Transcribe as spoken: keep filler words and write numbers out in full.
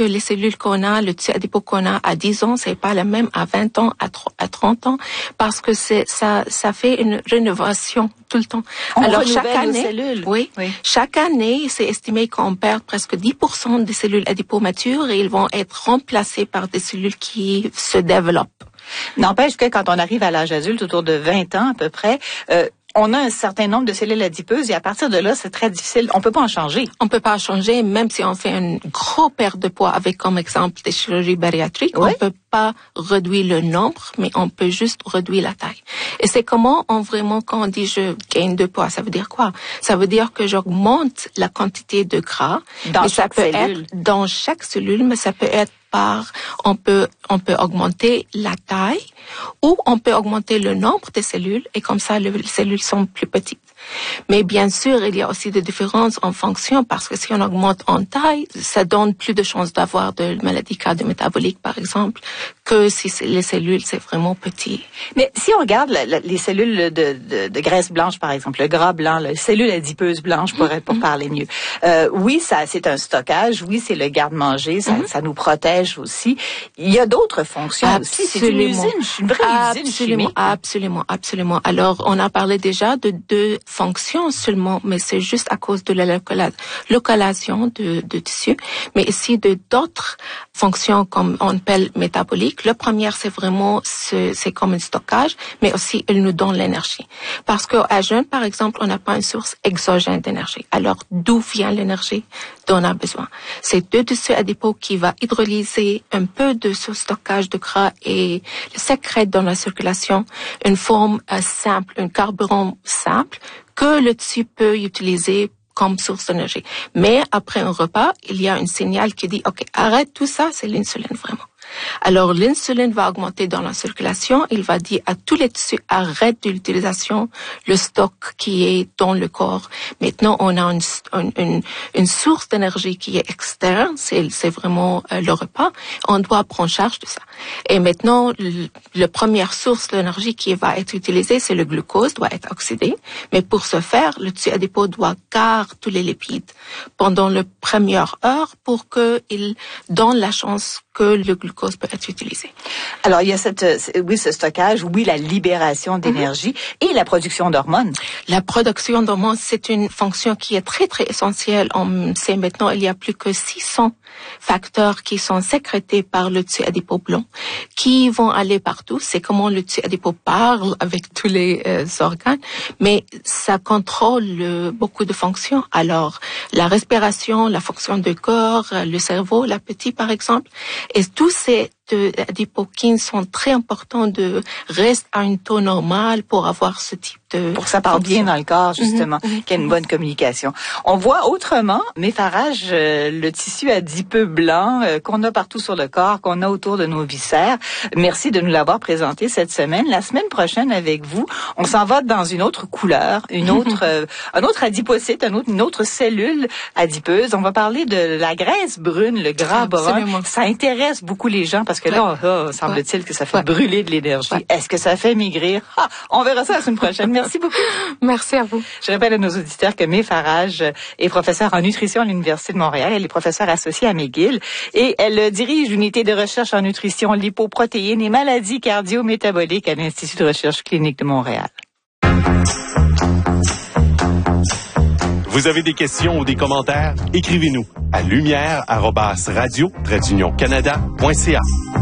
que les cellules qu'on a, le tissu adipeux qu'on a à dix ans, c'est pas la même à vingt ans, à trente ans, parce que c'est ça, ça fait une rénovation tout le temps. On Alors renouvelle chaque année, nos cellules. Oui, oui, chaque année, c'est estimé qu'on perd presque dix pour cent des cellules adipeux matures et ils vont être remplacés par des cellules qui se développent. N'empêche que quand on arrive à l'âge adulte, autour de vingt ans à peu près, euh, on a un certain nombre de cellules adipeuses et à partir de là, c'est très difficile. On peut pas en changer. On peut pas en changer, même si on fait une grosse perte de poids avec comme exemple des chirurgies bariatriques. Oui. On peut pas réduire le nombre, mais on peut juste réduire la taille. Et c'est comment on vraiment, quand on dit je gagne de poids, ça veut dire quoi? Ça veut dire que j'augmente la quantité de gras. Dans et chaque ça peut cellule. être dans chaque cellule, mais ça peut être par, on peut, on peut augmenter la taille ou on peut augmenter le nombre de cellules et comme ça, les cellules sont plus petites. Mais bien sûr, il y a aussi des différences en fonction parce que si on augmente en taille, ça donne plus de chances d'avoir de maladies cardio-métaboliques, par exemple, que si les cellules, c'est vraiment petit. Mais si on regarde la, la, les cellules de, de, de graisse blanche, par exemple, le gras blanc, les cellules adipeuses blanches, pour, mm-hmm. pour parler mieux. Euh, oui, ça, c'est un stockage. Oui, c'est le garde-manger. Ça, mm-hmm. ça nous protège aussi. Il y a d'autres fonctions absolument. aussi. C'est une usine, une vraie absolument, usine chimique. Absolument, absolument. Alors, on a parlé déjà de deux fonctions seulement, mais c'est juste à cause de la localisation de, de tissu, mais aussi de d'autres fonctions comme on appelle métaboliques. Le premier, c'est vraiment, c'est, c'est comme un stockage, mais aussi, il nous donne l'énergie. Parce qu'à jeun, par exemple, on n'a pas une source exogène d'énergie. Alors, d'où vient l'énergie dont on a besoin? C'est deux tissus adipeux qui va hydrolyser un peu de ce stockage de gras et le sécrète dans la circulation une forme euh, simple, un carburant simple que le tissu peut utiliser comme source d'énergie. Mais après un repas, il y a un signal qui dit, OK, arrête tout ça, c'est l'insuline vraiment. Alors, l'insuline va augmenter dans la circulation. Il va dire à tous les tissus, arrête de l'utilisation, le stock qui est dans le corps. Maintenant, on a une, une, une source d'énergie qui est externe. C'est, c'est vraiment euh, le repas. On doit prendre charge de ça. Et maintenant, le, la première source d'énergie qui va être utilisée, c'est le glucose, doit être oxydé. Mais pour ce faire, le tissu adipeux doit garder tous les lipides pendant la première heure pour qu'il donne la chance que le glucose peut être utilisé. Alors, il y a cette, oui, ce stockage, oui, la libération d'énergie mm-hmm. et la production d'hormones. La production d'hormones, c'est une fonction qui est très, très essentielle. On sait maintenant, il y a plus que six cents facteurs qui sont sécrétés par le tissu adipeux blanc, qui vont aller partout. C'est comment le tissu adipeux parle avec tous les euh, organes, mais ça contrôle euh, beaucoup de fonctions. Alors, la respiration, la fonction du corps, le cerveau, l'appétit, par exemple. Et tous ces adipokines sont très importants de rester à un taux normal pour avoir ce type de pour que ça parte bien dans le corps, justement, mm-hmm. qu'il y ait une bonne communication. On voit autrement, méfarage, euh, le tissu adipeux blanc euh, qu'on a partout sur le corps, qu'on a autour de nos viscères. Merci de nous l'avoir présenté cette semaine. La semaine prochaine, avec vous, on s'en va dans une autre couleur, une autre, euh, un autre adipocyte, un autre, une autre cellule adipeuse. On va parler de la graisse brune, le gras brun. Ça intéresse beaucoup les gens parce que ouais. là, oh, semble-t-il ouais. que ça fait ouais. brûler de l'énergie. Ouais. Est-ce que ça fait maigrir? Ah, on verra ça la semaine prochaine. Merci beaucoup. Merci à vous. Je rappelle à nos auditeurs que Mé Farage est professeure en nutrition à l'Université de Montréal. Elle est professeure associée à McGill et elle dirige l'unité de recherche en nutrition, lipoprotéines et maladies cardio-métaboliques à l'Institut de recherche clinique de Montréal. Vous avez des questions ou des commentaires? Écrivez-nous à lumière arobase radio tiret canada point c a.